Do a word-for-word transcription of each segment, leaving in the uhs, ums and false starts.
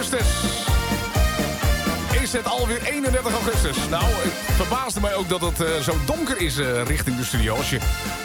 augustus. Is het alweer eenendertig augustus? Nou, het verbaasde mij ook dat het uh, zo donker is uh, richting de studio. Als je,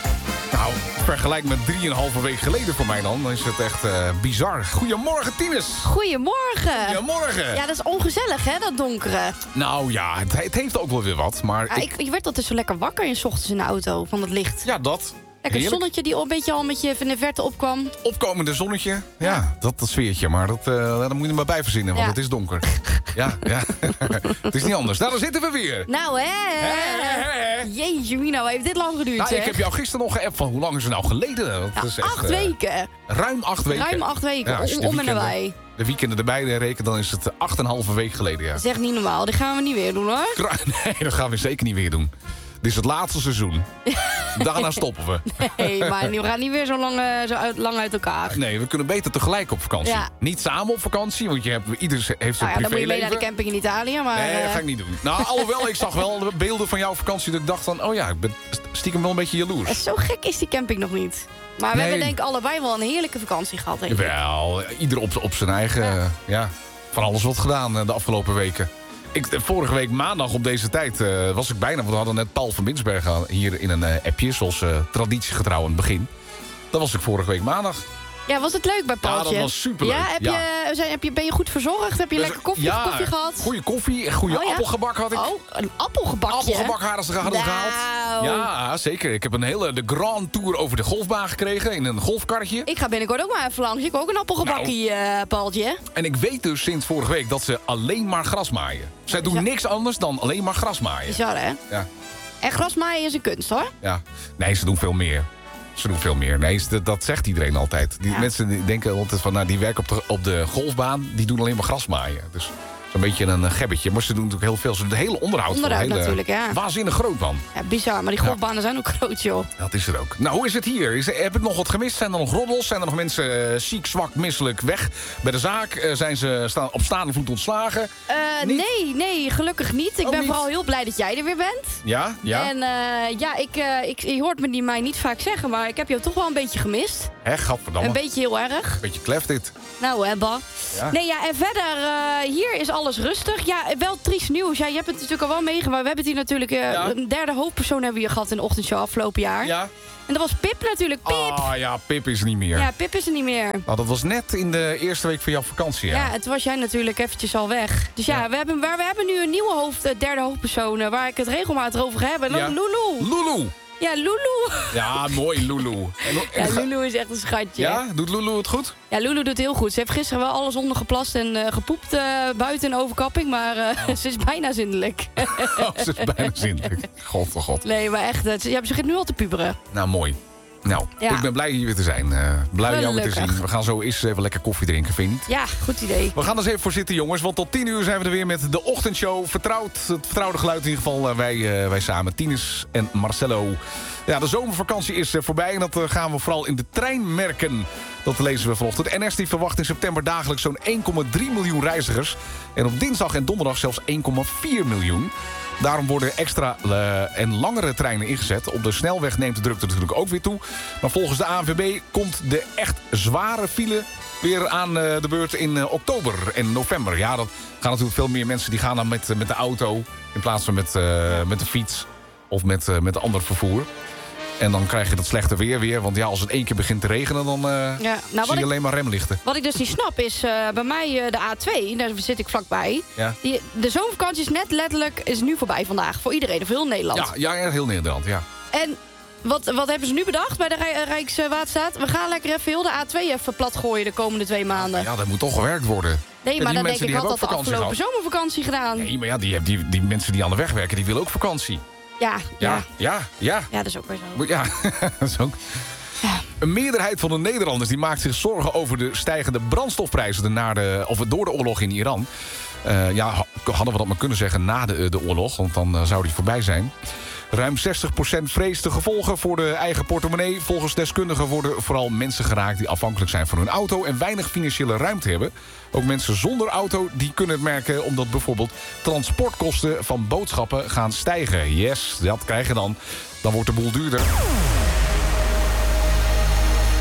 nou, vergelijkt met drieënhalve week geleden voor mij dan, dan is het echt uh, bizar. Goedemorgen, Tines. Goedemorgen. Goedemorgen. Ja, dat is ongezellig, hè, dat donkere. Nou ja, het, het heeft ook wel weer wat, maar... Ah, ik... Ik, ik werd altijd zo lekker wakker in 's ochtends in de auto van het licht. Ja, dat... Lekker Heerlijk. zonnetje die een beetje al met je in de verte opkwam. Opkomende zonnetje. Ja, ja. Dat, dat sfeertje. Maar dat, uh, dat moet je er maar bij verzinnen, want ja. het is donker. Ja, ja. Het is niet anders. Nou, daar zitten we weer. Nou, hè. Hè, hè, hè. Jeetje, Mino, heeft dit lang geduurd, Nou, zeg. ik heb jou gisteren nog geappt van hoe lang is het nou geleden? Dat Ja, is echt, acht uh, weken. Ruim acht weken. Ruim acht weken, Ja, als je om, de om en weekenden- nabij. De weekenden erbij rekenen, dan is het acht en een halve week geleden, ja. Dat is echt niet normaal, dit gaan we niet weer doen, hoor. Kra- Nee, dat gaan we zeker niet weer doen. Dit is het laatste seizoen. Daarna stoppen we. Nee, maar we gaan niet weer zo lang, uh, zo uit, lang uit elkaar. Nee, we kunnen beter tegelijk op vakantie. Ja. Niet samen op vakantie, want je hebt, ieder heeft zijn Nou ja, dan moet je mee privéleven. naar de camping in Italië, maar... Nee, dat uh, ga ik niet doen. Nou, alhoewel, ik zag wel beelden van jouw vakantie dat ik dacht van... oh ja, ik ben stiekem wel een beetje jaloers. Zo gek is die camping nog niet. Maar we Nee. hebben denk ik allebei wel een heerlijke vakantie gehad, denk ik. Wel, ieder op, op zijn eigen... Ja. Ja. ja, van alles wat gedaan eh, de afgelopen weken. Ik, vorige week maandag op deze tijd uh, was ik bijna... want we hadden net Paul van Binsbergen hier in een uh, appje... zoals uh, traditiegetrouw aan het begin. Dat was ik vorige week maandag. Ja, was het leuk bij Paultje? Ja, dat was superleuk. Ja, heb Ja. Je, zijn, heb je, ben je goed verzorgd? Heb je Dus, lekker koffie, ja, koffie gehad? Goede koffie en goede Oh, ja? appelgebak had ik. Oh, een appelgebakje? Appelgebak hadden ze hadden Nou. gehaald. Ja, zeker. Ik heb een hele de Grand Tour over de golfbaan gekregen in een golfkarretje. Ik ga binnenkort ook maar even langs. Ik wil ook een appelgebakje, Nou. uh, Paultje. En ik weet dus sinds vorige week dat ze alleen maar gras maaien. Zij doen Ja. niks anders dan alleen maar gras maaien. Bizar, hè? Ja, En grasmaaien is een kunst, hoor. ja. Nee, ze doen veel meer. Ze doen veel meer. Nee, ze- dat zegt iedereen altijd. Die Ja. mensen die denken altijd van, nou, die werken op de, op de golfbaan, die doen alleen maar gras maaien. Dus zo'n beetje een uh, gebbetje. Maar ze doen natuurlijk heel veel. Ze doen het hele onderhoud. Onderhoud voor. Hele, natuurlijk, ja. Waanzinnig groot, man. Ja, bizar. Maar die golfbanen zijn ook groot, joh. Dat is er ook. Nou, hoe is het hier? Is, heb ik nog wat gemist? Zijn er nog roddels? Zijn er nog mensen uh, ziek, zwak, misselijk weg bij de zaak? Uh, zijn ze staan, op staande voet ontslagen? Uh, Niet? Nee, nee, gelukkig niet. Ik Ook ben niet? vooral heel blij dat jij er weer bent. Ja? Ja? En uh, ja, ik, uh, ik, je hoort me die mij niet vaak zeggen, maar ik heb jou toch wel een beetje gemist. Hè, gadverdamme. Een beetje heel erg. Beetje klef dit. Nou, hè, Ba. Ja. Nee, ja, en verder, uh, hier is alles rustig. Ja, wel triest nieuws. Ja, je hebt het natuurlijk al wel meegemaakt. We hebben het hier natuurlijk... Uh, Ja. Een derde hoofdpersoon hebben we hier gehad in de ochtendshow afgelopen jaar. Ja? En dat was Pip natuurlijk. Pip! Ah ja, Pip is er niet meer. Ja, Pip is er niet meer. Nou, dat was net in de eerste week van jouw vakantie, Ja, ja. en toen was jij natuurlijk eventjes al weg. Dus ja, Ja. We, hebben, maar we hebben nu een nieuwe hoofd, uh, derde hoofdpersoon... uh, waar ik het regelmatig over heb. En dat Ja. is Lulu. Lulu. Ja, Lulu. Ja, mooi, Lulu. En, en Ja, ga- Lulu is echt een schatje. ja, doet Lulu het goed? Ja, Lulu doet heel goed. Ze heeft gisteren wel alles ondergeplast en uh, gepoept uh, buiten in overkapping. Maar uh, ze is bijna zindelijk. Oh, ze is bijna zindelijk. God, oh god. Nee, maar echt, uh, ze, ja, ze begint nu al te puberen. Nou, mooi. Nou, Ja. ik ben blij hier weer te zijn. Uh, blij jou weer te Gelukkig. zien. We gaan zo eens even lekker koffie drinken, vind je niet? Ja, goed idee. We gaan er eens even voor zitten, jongens. Want tot tien uur zijn we er weer met de ochtendshow. Vertrouwd, het vertrouwde geluid in ieder geval. Uh, wij, uh, wij samen, Tines en Marcello. Ja, de zomervakantie is uh, voorbij. En dat uh, gaan we vooral in de trein merken. Dat lezen we vanochtend. N S die verwacht in september dagelijks zo'n één komma drie miljoen reizigers. En op dinsdag en donderdag zelfs één komma vier miljoen. Daarom worden extra uh, en langere treinen ingezet. Op de snelweg neemt de drukte natuurlijk ook weer toe. Maar volgens de A N W B komt de echt zware file weer aan uh, de beurt in uh, oktober en november. Ja, dat gaan natuurlijk veel meer mensen die gaan dan met, uh, met de auto... in plaats van met, uh, met de fiets of met, uh, met ander vervoer. En dan krijg je dat slechte weer weer. Want ja, als het één keer begint te regenen, dan uh, Ja, nou, zie wat je ik, alleen maar remlichten. wat ik dus niet snap is, uh, bij mij uh, de A twee, daar zit ik vlakbij. Ja, Die, de zomervakantie is net letterlijk, is nu voorbij vandaag. Voor iedereen, voor heel Nederland. ja, ja, ja heel Nederland, ja. En wat, wat hebben ze nu bedacht bij de Rij- Rijkswaterstaat? We gaan lekker even heel de A twee even plat gooien de komende twee maanden. Ja, dat moet toch gewerkt worden. Nee, Ja, maar die dan mensen denk ik, die had dat hebben de ook afgelopen zomervakantie gedaan. Nee, maar ja, die, die, die mensen die aan de weg werken, die willen ook vakantie. Ja, ja, Ja, ja, ja. ja, dat is ook weer zo. Moet- Ja, dat is ook... Ja. Een meerderheid van de Nederlanders die maakt zich zorgen over de stijgende brandstofprijzen na de, of door de oorlog in Iran. Uh, ja, hadden we dat maar kunnen zeggen na de, de oorlog, want dan uh, zou die voorbij zijn. Ruim zestig procent vreest de gevolgen voor de eigen portemonnee. Volgens deskundigen worden vooral mensen geraakt die afhankelijk zijn van hun auto en weinig financiële ruimte hebben. Ook mensen zonder auto die kunnen het merken omdat bijvoorbeeld transportkosten van boodschappen gaan stijgen. Yes, dat krijg je dan. Dan wordt de boel duurder.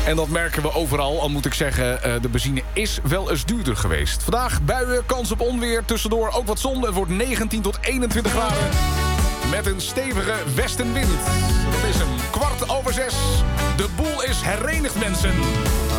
En dat merken we overal, al moet ik zeggen, uh, de benzine is wel eens duurder geweest. Vandaag buien, kans op onweer, tussendoor ook wat zon. Het wordt negentien tot eenentwintig graden. Met een stevige westenwind. Dat is hem, kwart over zes. De boel is herenigd, mensen.